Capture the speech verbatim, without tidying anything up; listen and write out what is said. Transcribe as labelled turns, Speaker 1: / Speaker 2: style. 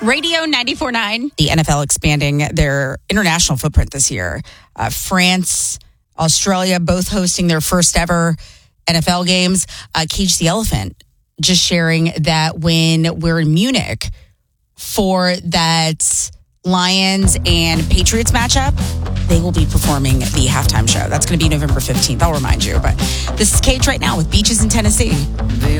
Speaker 1: Radio ninety-four point nine.
Speaker 2: The N F L expanding their international footprint this year. Uh, France, Australia, both hosting their first ever N F L games. Uh, Cage the Elephant just sharing that when we're in Munich for that Lions and Patriots matchup, they will be performing the halftime show. That's going to be November fifteenth. I'll remind you. But this is Cage right now with Beaches in Tennessee.